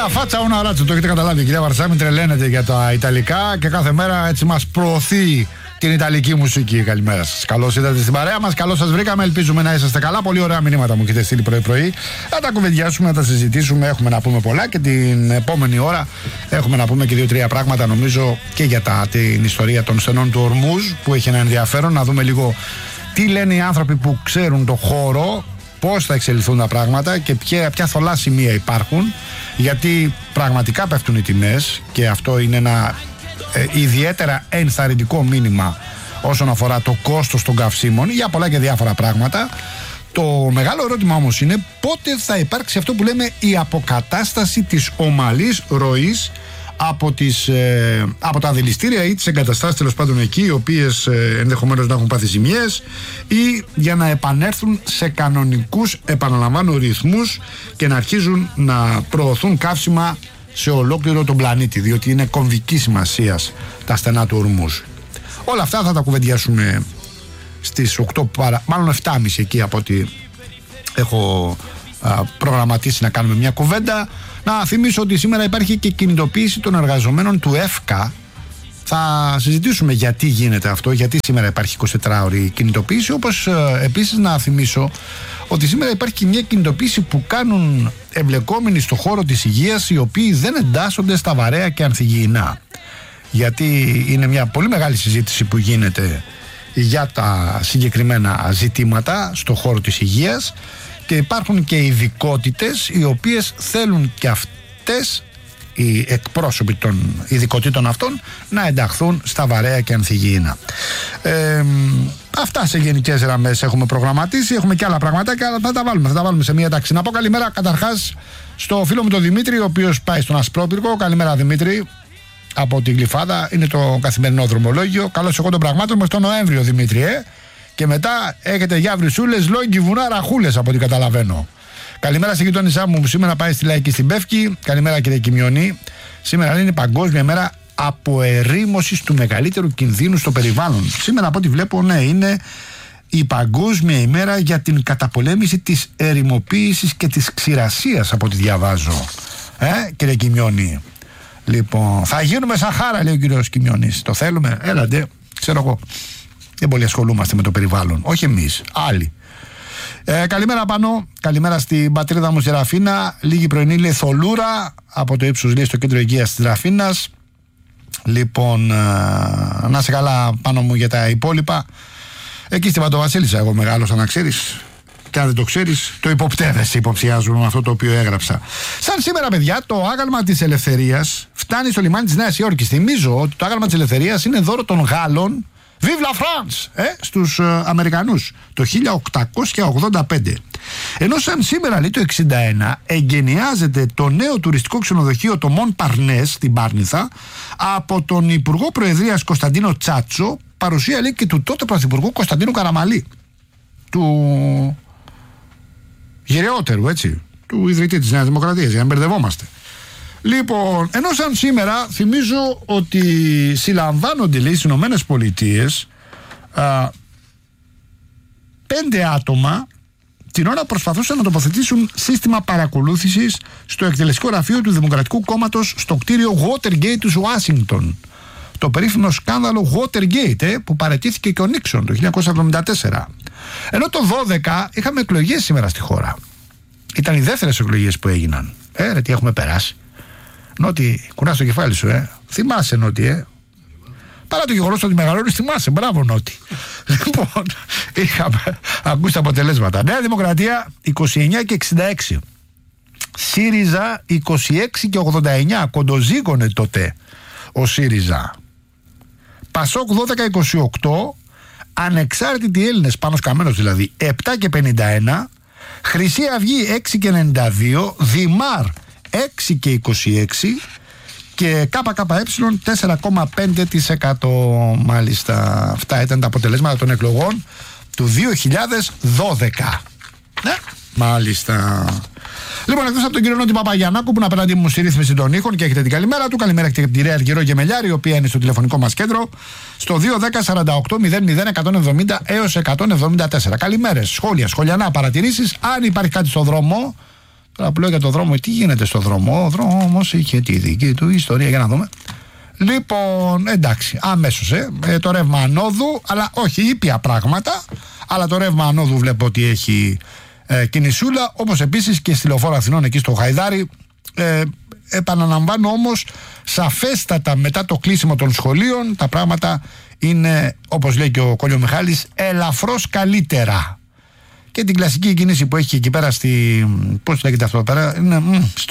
Una faccia una razza, το έχετε καταλάβει, κυρία Βαρσάμι, τρελαίνεται για τα Ιταλικά και κάθε μέρα έτσι μας προωθεί την Ιταλική μουσική. Καλημέρα σας. Καλώς ήρθατε στην παρέα μας, καλώς σας βρήκαμε. Ελπίζουμε να είσαστε καλά. Πολύ ωραία μηνύματα μου έχετε στείλει πρωί-πρωί. Να τα κουβεντιάσουμε, να τα συζητήσουμε. Έχουμε να πούμε πολλά και την επόμενη ώρα έχουμε να πούμε και 2-3 πράγματα, νομίζω, και για την ιστορία των στενών του Ορμούζ που έχει ένα ενδιαφέρον. Να δούμε λίγο τι λένε οι άνθρωποι που ξέρουν το χώρο, πώς θα εξελιχθούν τα πράγματα και ποια θολά σημεία υπάρχουν. Γιατί πραγματικά πέφτουν οι τιμές και αυτό είναι ένα ιδιαίτερα ενθαρρυντικό μήνυμα όσον αφορά το κόστος των καυσίμων για πολλά και διάφορα πράγματα. Το μεγάλο ερώτημα όμως είναι πότε θα υπάρξει αυτό που λέμε η αποκατάσταση της ομαλής ροής από τα δηληστήρια ή τις εγκαταστάσεις, τέλος πάντων, εκεί, οι οποίες ενδεχομένως να έχουν πάθει ζημιές, ή για να επανέλθουν σε κανονικούς, επαναλαμβάνω, ρυθμούς και να αρχίζουν να προωθούν καύσιμα σε ολόκληρο τον πλανήτη, διότι είναι κομβική σημασίας τα στενά του Ορμούζ. Όλα αυτά θα τα κουβεντιάσουμε στις 8 μάλλον 7.30 εκεί από ό,τι έχω προγραμματίσει να κάνουμε μια κουβέντα. Να θυμίσω ότι σήμερα υπάρχει και κινητοποίηση των εργαζομένων του ΕΦΚΑ. Θα συζητήσουμε γιατί γίνεται αυτό, γιατί σήμερα υπάρχει 24ωρη κινητοποίηση. Όπως επίσης να θυμίσω ότι σήμερα υπάρχει και μια κινητοποίηση που κάνουν εμπλεκόμενοι στο χώρο της υγείας, οι οποίοι δεν εντάσσονται στα βαρέα και ανθυγιεινά. Γιατί είναι μια πολύ μεγάλη συζήτηση που γίνεται για τα συγκεκριμένα ζητήματα στο χώρο της υγείας και υπάρχουν και ειδικότητες οι οποίες θέλουν και αυτές οι εκπρόσωποι των ειδικοτήτων αυτών να ενταχθούν στα βαρέα και ανθυγιεινά. Αυτά σε γενικές γραμμές έχουμε προγραμματίσει. Έχουμε και άλλα πραγματάκια, αλλά θα τα βάλουμε σε μία τάξη. Να πω καλημέρα καταρχάς στο φίλο μου τον Δημήτρη, ο οποίος πάει στον Ασπρόπυργο. Καλημέρα, Δημήτρη, από την Γλυφάδα. Είναι το καθημερινό δρομολόγιο. Καλώς εγώ των πραγμάτων μας τον Νοέμβριο, Δημήτρη, Και μετά έχετε για βρυσούλες, λόγκι, βουνά, ραχούλες, από ό,τι καταλαβαίνω. Καλημέρα στη γειτόνισά μου που σήμερα πάει στη Λαϊκή στην Πεύκη. Καλημέρα, κύριε Κιμιονή. Σήμερα είναι η Παγκόσμια Μέρα Αποερήμωσης του μεγαλύτερου κινδύνου στο περιβάλλον. Σήμερα, από ό,τι βλέπω, ναι, είναι η Παγκόσμια ημέρα για την καταπολέμηση της ερημοποίησης και της ξηρασίας, από ό,τι διαβάζω. Κύριε Κιμιονή. Λοιπόν, θα γίνουμε σαν χάρα, λέει ο κύριος Κιμιονής. Το θέλουμε, έλατε, ξέρω εγώ. Δεν πολύ ασχολούμαστε με το περιβάλλον. Όχι εμείς, άλλοι. Καλημέρα πάνω. Καλημέρα στην πατρίδα μου στη Ραφίνα. Λίγη πρωινή, λέει, θολούρα από το ύψος, λέει, στο κέντρο υγείας της Ραφίνας. Λοιπόν, να σε καλά πάνω μου για τα υπόλοιπα. Εκεί στην Παντοβασίλισσα εγώ μεγάλωσα, να ξέρεις. Και αν δεν το ξέρεις, το υποπτεύεσαι, υποψιάζουν με αυτό το οποίο έγραψα. Σαν σήμερα, παιδιά, το άγαλμα της ελευθερίας φτάνει στο λιμάνι της Νέας Υόρκης. Θυμίζω ότι το άγαλμα της ελευθερίας είναι δώρο των Γάλλων. Vive la France! Στους Αμερικανούς το 1885. Ενώ σαν σήμερα, λέει, το 61 εγκαινιάζεται το νέο τουριστικό ξενοδοχείο, το Μον Παρνές στην Πάρνηθα, από τον Υπουργό Προεδρίας Κωνσταντίνο Τσάτσο, παρουσία, λέει, και του τότε Πρωθυπουργού Κωνσταντίνου Καραμαλή, του γεραιότερου, έτσι, του ιδρυτή της Νέας Δημοκρατίας, για να μπερδευόμαστε. Λοιπόν, ενώ σαν σήμερα θυμίζω ότι συλλαμβάνονται, λέει, στις Ηνωμένες Πολιτείες 5 άτομα την ώρα προσπαθούσαν να τοποθετήσουν σύστημα παρακολούθησης στο εκτελεστικό γραφείο του Δημοκρατικού Κόμματος στο κτίριο Watergate του Ουάσιγκτον. Το περίφημο σκάνδαλο Watergate, που παραιτήθηκε και ο Νίξον το 1974. Ενώ το 12 είχαμε εκλογές σήμερα στη χώρα. Ήταν οι δεύτερες εκλογές που έγιναν. Ρε, τι έχουμε περάσει. Νότι, κουράς το κεφάλι σου, Θυμάσαι, Νότι, Παρά το γεγονός ότι μεγαλώνεις, θυμάσαι. Μπράβο, Νότι. Λοιπόν, είχαμε ακούσει τα αποτελέσματα. Νέα Δημοκρατία 29 και 66. ΣΥΡΙΖΑ 26 και 89. Κοντοζήγωνε τότε ο ΣΥΡΙΖΑ. ΠΑΣΟΚ 12-28. Ανεξάρτητοι Έλληνες, Πάνος Καμένος δηλαδή, 7 και 51. Χρυσή Αυγή 6 και 92. Δημάρ 6 και 26. Και ΚΚΕ 4,5%. Μάλιστα, αυτά ήταν τα αποτελέσματα των εκλογών του 2012. Ναι, μάλιστα. Λοιπόν, εκτός από τον κύριο Νότι Παπαγιαννάκου, που είναι απέναντί μου στη ρύθμιση των ήχων, και έχετε την καλημέρα του. Καλημέρα και την κυρία Αργυρό Γεμελιάρη, η οποία είναι στο τηλεφωνικό μας κέντρο, στο 210-48-00-170 έως 174. Καλημέρες, σχόλια, σχολιανά, παρατηρήσεις. Αν υπάρχει κάτι στο δρόμο, Τώρα που λέω για το δρόμο, τι γίνεται στο δρόμο? Ο δρόμος είχε τη δική του ιστορία. Για να δούμε. Λοιπόν, εντάξει, αμέσως το ρεύμα ανόδου, αλλά όχι ήπια πράγματα, αλλά το ρεύμα ανόδου βλέπω ότι έχει κινησούλα, όπως επίσης και στη Λεωφόρο Αθηνών εκεί στο Χαϊδάρι. Επαναλαμβάνω όμως, σαφέστατα μετά το κλείσιμο των σχολείων τα πράγματα είναι, όπως λέει και ο Κόλλιο Μιχάλης, ελαφρώς καλύτερα. Και την κλασική κίνηση που έχει εκεί πέρα πώς λέγεται αυτό πέρα, είναι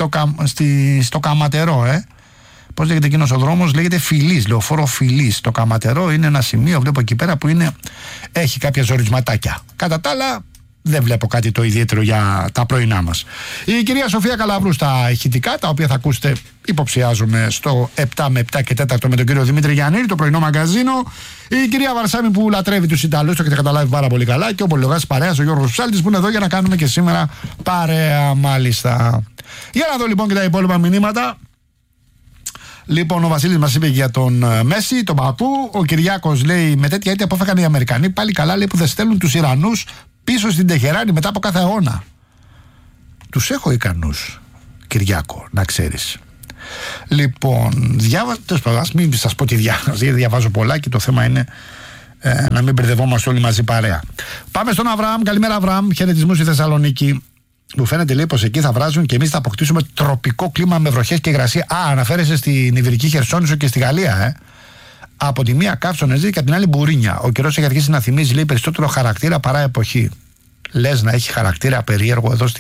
στο Καματερό, Πώς λέγεται εκείνος ο δρόμος? Λέγεται Φιλής, Λεωφόρο Φιλής. Το Καματερό είναι ένα σημείο, βλέπω εκεί πέρα, που έχει κάποια ζορισματάκια. Κατά τα άλλα, δεν βλέπω κάτι το ιδιαίτερο για τα πρωινά μας. Η κυρία Σοφία Καλαβρού στα ηχητικά, τα οποία θα ακούσετε, υποψιάζομαι, στο 7 με 7 και 4 με τον κύριο Δημήτρη Γιαννήρη, το πρωινό μαγκαζίνο. Η κυρία Βαρσάμη που λατρεύει τους Ιταλούς, το έχετε καταλάβει πάρα πολύ καλά. Και ο πολυλογάς παρέας, ο Γιώργος Ψάλτης, που είναι εδώ για να κάνουμε και σήμερα παρέα, μάλιστα. Για να δω λοιπόν και τα υπόλοιπα μηνύματα. Λοιπόν, ο Βασίλης μας είπε για τον Μέση, τον παππού. Ο Κυριάκος λέει: με τέτοια αίτια απόφαγαν οι Αμερικανοί. Πάλι καλά, λέει, που δεν στέλνουν τους Ιρανούς πίσω στην Τεχεράνη μετά από κάθε αγώνα. Τους έχω ικανούς, Κυριάκο, να ξέρεις. Λοιπόν, ας μην σας πω τι διαβάζω πολλά και το θέμα είναι να μην μπερδευόμαστε όλοι μαζί παρέα. Πάμε στον Αβραάμ. Καλημέρα, Αβραάμ. Χαιρετισμούς στη Θεσσαλονίκη. Μου φαίνεται, λέει, πως εκεί θα βράζουν και εμείς θα αποκτήσουμε τροπικό κλίμα με βροχές και υγρασία. Αναφέρεσαι στην Ιβηρική Χερσόνησο και στη Γαλλία, Από τη μία καύσονες και από την άλλη μπουρίνια. Ο καιρός έχει αρχίσει να θυμίζει, λέει, περισσότερο χαρακτήρα παρά εποχή. Λες να έχει χαρακτήρα περίεργο εδώ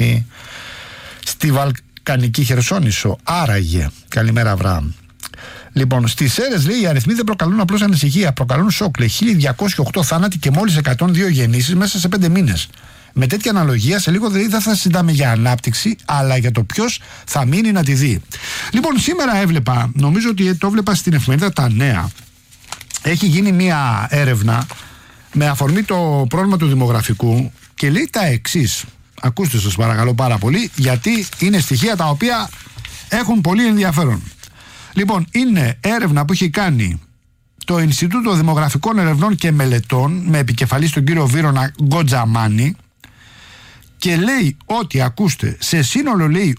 στη Βαλκανική Χερσόνησο? Άραγε. Καλημέρα, Αβραάμ. Λοιπόν, στις ΣΕΡΕΣ, λέει, οι αριθμοί δεν προκαλούν απλώς ανησυχία, προκαλούν σοκ. Λέει, 1208 θάνατοι και μόλις 102 γεννήσεις μέσα σε 5 μήνες. Με τέτοια αναλογία, σε λίγο δηλαδή δεν θα συζητάμε για ανάπτυξη, αλλά για το ποιος θα μείνει να τη δει. Λοιπόν, σήμερα έβλεπα, νομίζω ότι το έβλεπα στην εφημερίδα Τα Νέα, έχει γίνει μια έρευνα με αφορμή το πρόβλημα του δημογραφικού και λέει τα εξής. Ακούστε σας παρακαλώ πάρα πολύ, γιατί είναι στοιχεία τα οποία έχουν πολύ ενδιαφέρον. Λοιπόν, είναι έρευνα που έχει κάνει το Ινστιτούτο Δημογραφικών Ερευνών και Μελετών με επικεφαλή στον κύριο Βίρονα Γκοτζαμάνη. Και λέει ότι, ακούστε, σε σύνολο, λέει,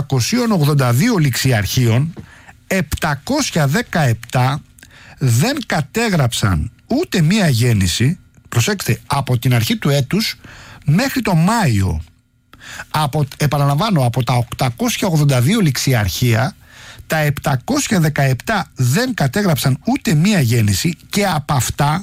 882 ληξιαρχείων, 717 δεν κατέγραψαν ούτε μία γέννηση, προσέξτε, από την αρχή του έτους μέχρι το Μάιο. Επαναλαμβάνω, από τα 882 ληξιαρχεία, τα 717 δεν κατέγραψαν ούτε μία γέννηση και από αυτά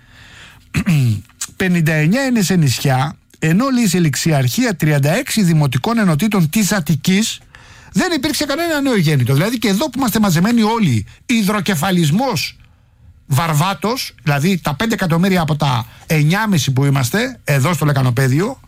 59 είναι σε νησιά, ενώ, λέει, σε ληξιαρχεία 36 δημοτικών ενωτήτων της Αττικής δεν υπήρξε κανένα νεογέννητο. Δηλαδή και εδώ που είμαστε μαζεμένοι όλοι, υδροκεφαλισμός βαρβάτος, δηλαδή τα 5 εκατομμύρια από τα 9,5 που είμαστε εδώ στο Λεκανοπέδιο,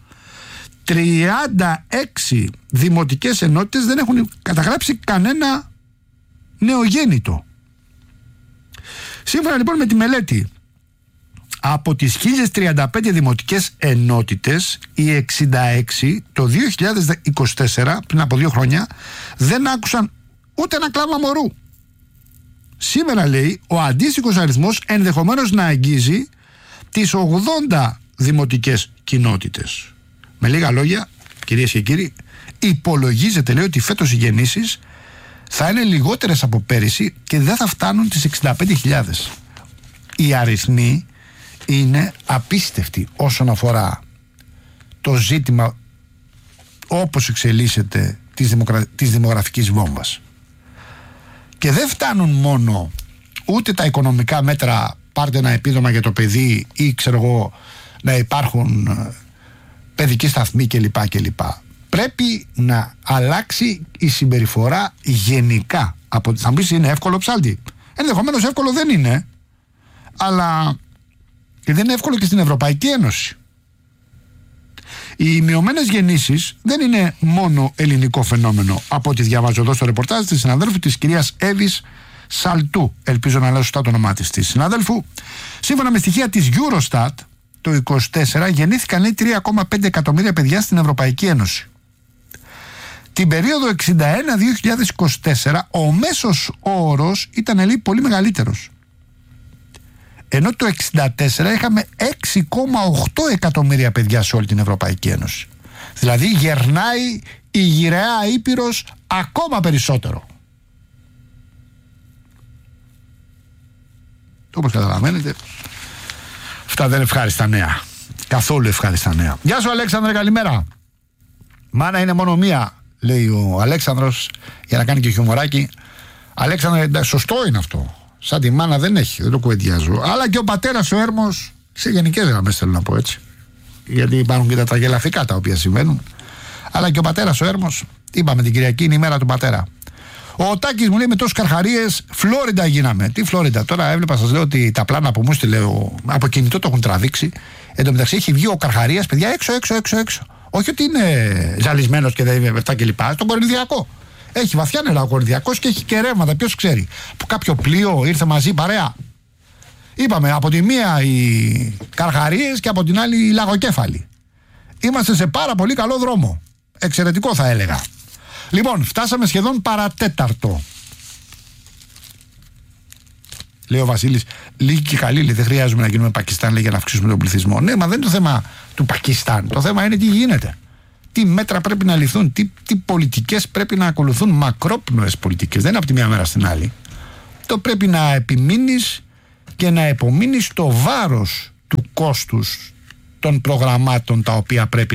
36 δημοτικές ενότητες δεν έχουν καταγράψει κανένα νεογέννητο. Σύμφωνα λοιπόν με τη μελέτη, από τις 1035 δημοτικές ενότητες, οι 66 το 2024, πριν από 2 χρόνια, δεν άκουσαν ούτε ένα κλάμα μωρού. Σήμερα, λέει, ο αντίστοιχος αριθμός ενδεχομένως να αγγίζει τις 80 δημοτικές κοινότητες. Με λίγα λόγια, κυρίες και κύριοι, υπολογίζεται, λέει, ότι φέτος οι γεννήσεις θα είναι λιγότερες από πέρυσι και δεν θα φτάνουν τις 65.000. Οι αριθμοί είναι απίστευτοι όσον αφορά το ζήτημα όπως εξελίσσεται της δημογραφικής βόμβας. Και δεν φτάνουν μόνο ούτε τα οικονομικά μέτρα, πάρτε ένα επίδομα για το παιδί ή ξέρω εγώ να υπάρχουν παιδικοί σταθμοί κλπ. Πρέπει να αλλάξει η συμπεριφορά γενικά. Θα μου πεις, είναι εύκολο, Ψάλτη? Ενδεχομένως εύκολο δεν είναι, αλλά και δεν είναι εύκολο και στην Ευρωπαϊκή Ένωση. Οι μειωμένες γεννήσεις δεν είναι μόνο ελληνικό φαινόμενο. Από ό,τι διαβάζω εδώ στο ρεπορτάζ της συναδέλφου της κυρίας Εύης Σαλτού, ελπίζω να λέω σωστά το όνομά της, συναδέλφου, σύμφωνα με στοιχεία της Eurostat, το 2024 γεννήθηκαν, λέει, 3,5 εκατομμύρια παιδιά στην Ευρωπαϊκή Ένωση. Την περίοδο 61-2024 ο μέσος όρος ήταν, λέει, πολύ μεγαλύτερος. Ενώ το 64 είχαμε 6,8 εκατομμύρια παιδιά σε όλη την Ευρωπαϊκή Ένωση. Δηλαδή γερνάει η γυραιά Ήπειρος ακόμα περισσότερο. Όπως καταλαβαίνετε, αυτά δεν είναι ευχάριστα νέα. Καθόλου ευχάριστα νέα. Γεια σου Αλέξανδρε, καλημέρα. Μάνα είναι μόνο μία, λέει ο Αλέξανδρος, για να κάνει και χιουμοράκι. Αλέξανδρε, σωστό είναι αυτό. Σαν τη μάνα δεν έχει, δεν το κουβεντιάζω. Αλλά και ο πατέρας ο Έρμος, σε γενικές γραμμές θέλω να πω έτσι. Γιατί υπάρχουν και τα τραγελαφικά τα οποία συμβαίνουν. Αλλά και ο πατέρας ο Έρμος, είπαμε την Κυριακή είναι η μέρα του πατέρα. Ο Τάκης μου λέει με τόσους καρχαρίες, Φλόριντα γίναμε. Τι Φλόριντα, τώρα έβλεπα, σας λέω ότι τα πλάνα που μου στείλε από κινητό το έχουν τραβήξει. Εν τω μεταξύ έχει βγει ο Καρχαρίας, παιδιά, έξω. Όχι ότι είναι ζαλισμένος και δεν είναι 7 κλπ. Στον Κορινθιακό. Έχει βαθιά νερά ο Κορινθιακός και έχει και ρεύματα. Ποιος ξέρει. Από κάποιο πλοίο ήρθε μαζί παρέα. Είπαμε από τη μία οι Καρχαρίες και από την άλλη οι Λαγοκέφαλοι. Είμαστε σε πάρα πολύ καλό δρόμο. Εξαιρετικό θα έλεγα. Λοιπόν, φτάσαμε σχεδόν παρατέταρτο. Λέει ο Βασίλης, λίγοι και καλοί, λέει, δεν χρειάζομαι να γίνουμε Πακιστάν, λέει, για να αυξήσουμε τον πληθυσμό. Ναι, μα δεν είναι το θέμα του Πακιστάν. Το θέμα είναι τι γίνεται. Τι μέτρα πρέπει να ληφθούν, τι πολιτικές πρέπει να ακολουθούν, μακρόπνοες πολιτικές. Δεν είναι από τη μία μέρα στην άλλη. Το πρέπει να επιμείνεις και να επομείνεις το βάρος του κόστους των προγραμμάτων τα οποία πρέπει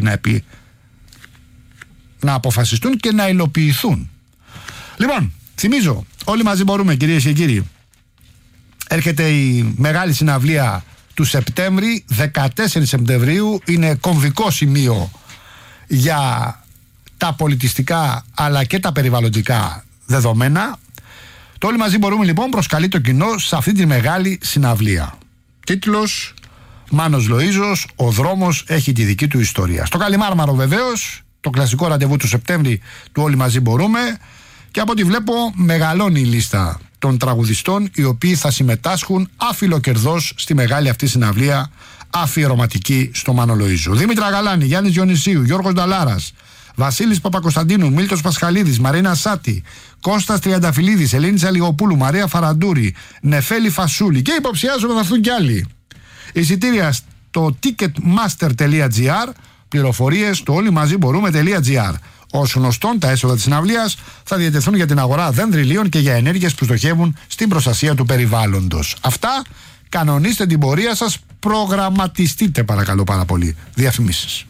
να αποφασιστούν και να υλοποιηθούν. Λοιπόν, θυμίζω, όλοι μαζί μπορούμε, κυρίες και κύριοι. Έρχεται η μεγάλη συναυλία του Σεπτέμβρη, 14 Σεπτεμβρίου, είναι κομβικό σημείο για τα πολιτιστικά αλλά και τα περιβαλλοντικά δεδομένα. Το όλοι μαζί μπορούμε λοιπόν προσκαλεί το κοινό σε αυτή τη μεγάλη συναυλία. Τίτλος Μάνος Λοΐζος, ο δρόμος έχει τη δική του ιστορία. Στο Καλιμάρμαρο βεβαίως, το κλασικό ραντεβού του Σεπτέμβρη του όλοι μαζί μπορούμε, και από ό,τι βλέπω μεγαλώνει η λίστα των τραγουδιστών οι οποίοι θα συμμετάσχουν άφιλοκερδώς στη μεγάλη αυτή συναυλία αφιερωματική στο Μάνο Λοΐζο. Δήμητρα Γαλάνη, Γιάννης Διονυσίου, Γιώργος Νταλάρας, Βασίλης Παπακοσταντίνου, Μίλτος Πασχαλίδης, Μαρίνα Σάτη, Κώστας Τριανταφυλλίδης, Ελένη Αλιγοπούλου, Μαρία Φαραντούρη, Νεφέλη Φασούλη και υποψιάζομαι θα έρθουν κι άλλοι. Εισιτήρια στο ticketmaster.gr, πληροφορίες στο όλοιμαζιμπορούμε.gr. Ως γνωστόν, τα έσοδα της συναυλίας θα διατεθούν για την αγορά δεντριλίων και για ενέργειες που στοχεύουν στην προστασία του περιβάλλοντος. Αυτά, κανονίστε την πορεία σας, προγραμματιστείτε παρακαλώ πάρα πολύ. Διαφημίσεις.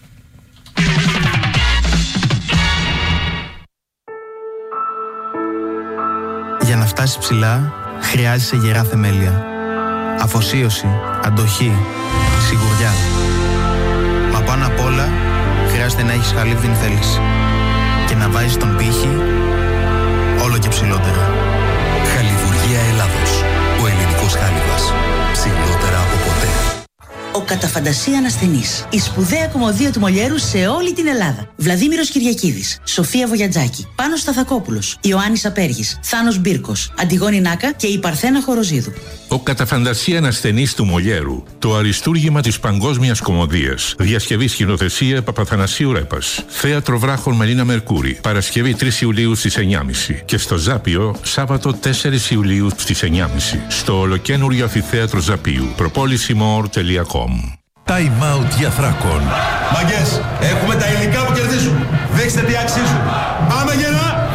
Για να φτάσεις ψηλά, χρειάζεσαι γερά θεμέλια. Αφοσίωση, αντοχή, σιγουριά. Μα πάνω απ' όλα, χρειάζεται να έχεις χαλίβδιν θέληση και να βάζεις τον πύχη όλο και ψηλότερα. Χαλιβουργία Ελλάδος. Ο ελληνικός χάλιβας. Ψηλότερα από ποτέ. Ο κατά φαντασία ασθενής. Η σπουδαία κομμωδία του Μολιέρου σε όλη την Ελλάδα. Βλαδίμηρος Κυριακίδης, Σοφία Βογιατζάκη, Πάνος Σταθακόπουλος, Ιωάννης Απέργης, Θάνος Μπίρκος, Αντιγόνη Νάκα και η Παρθένα Χοροζίδου. Ο κατά φαντασία ασθενής του Μολιέρου. Το αριστούργημα της παγκόσμιας κομμωδίας. Διασκευή σκηνοθεσία Παπαθανασίου Ρέπας. Θέατρο Βράχων Μελίνα Μερκούρη. Παρασκευή 3 Ιουλίου στις 9.30. Και στο Ζάπιο Σάββατο 4 Ιουλίου στις 9.30. Στο ολοκένουργιο αμφιθέατρο Ζαπίου. Προπόλησιμor.com. Time out για Θράκων. Μαγκές, έχουμε τα υλικά που κερδίζουν. Δείξτε τι αξίζουν. Πάμε γερά!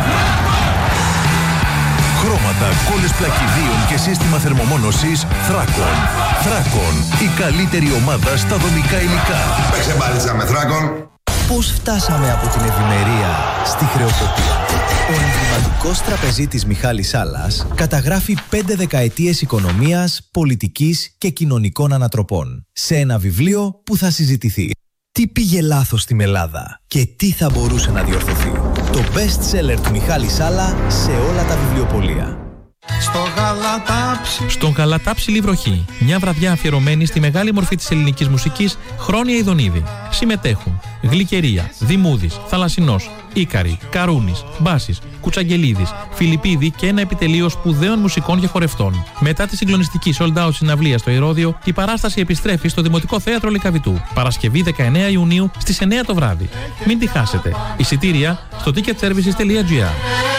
Χρώματα, κόλλες πλακιδίων και σύστημα θερμομόνωσης Θράκων. Θράκων, η καλύτερη ομάδα στα δομικά υλικά. Παίξε μπάλιτσα με Θράκων. Πώς φτάσαμε από την ευημερία στη χρεοκοπία? Ο εμβληματικός τραπεζίτης Μιχάλης Σάλας καταγράφει 5 δεκαετίες οικονομίας, πολιτικής και κοινωνικών ανατροπών σε ένα βιβλίο που θα συζητηθεί. Τι πήγε λάθος στην Ελλάδα και τι θα μπορούσε να διορθωθεί? Το best seller του Μιχάλη Σάλα σε όλα τα βιβλιοπωλεία. Στον Γαλατάψιλη βροχή, μια βραδιά αφιερωμένη στη μεγάλη μορφή της ελληνικής μουσικής, Χρόνια Ιδονίδη. Συμμετέχουν Γλυκερία, Δημούδης, Θαλασσινός, Ίκαρη, Καρούνης, Μπάσης, Κουτσαγγελίδης, Φιλιππίδη και ένα επιτελείο σπουδαίων μουσικών και χορευτών. Μετά τη συγκλονιστική sold out συναυλία στο Ηρώδειο, η παράσταση επιστρέφει στο Δημοτικό Θέατρο Λυκαβητού. Παρασκευή 19 Ιουνίου στις 9 το βράδυ. Μην τη χάσετε. Εισιτήρια στο ticketservices.gr.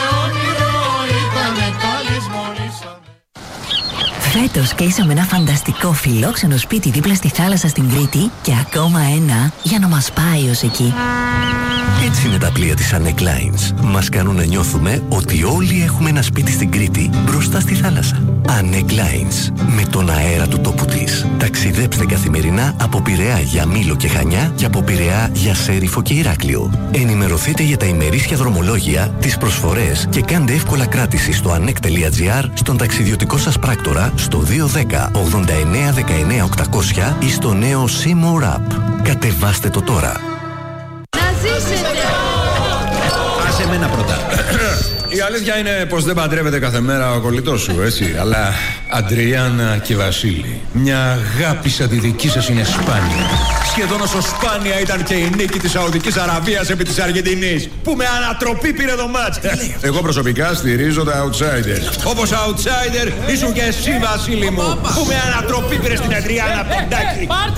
Φέτος κλείσαμε ένα φανταστικό φιλόξενο σπίτι δίπλα στη θάλασσα στην Κρήτη και ακόμα ένα για να μας πάει ως εκεί. Έτσι είναι τα πλοία της Anek Lines. Μας κάνουν να νιώθουμε ότι όλοι έχουμε ένα σπίτι στην Κρήτη μπροστά στη θάλασσα. Anek Lines. Με τον αέρα του τόπου της. Ταξιδέψτε καθημερινά από Πειραιά για Μήλο και Χανιά και από Πειραιά για Σέριφο και Ηράκλειο. Ενημερωθείτε για τα ημερήσια δρομολόγια, τις προσφορές και κάντε εύκολα κράτηση στο anek.gr, στον ταξιδιωτικό σας πράκτορα, στο 210 89 19 800 ή στο νέο Seymour App. Κατεβάστε το τώρα. Να ζήσετε! Άσε εμένα πρώτα. Η αλήθεια είναι πως δεν παντρεύεται κάθε μέρα ο κολλητός σου, έτσι. Αλλά Αντριάννα και Βασίλη, μια αγάπη σαν τη δική σας είναι σπάνια. Σχεδόν όσο σπάνια ήταν και η νίκη της Σαουδικής Αραβίας επί της Αργεντινής, που με ανατροπή πήρε το μάτς. Εγώ προσωπικά στηρίζω τα outsiders. Όπως outsider ήσουν και εσύ, Βασίλη μου, που με ανατροπή πήρε στην Αντριάννα Ποντάκη.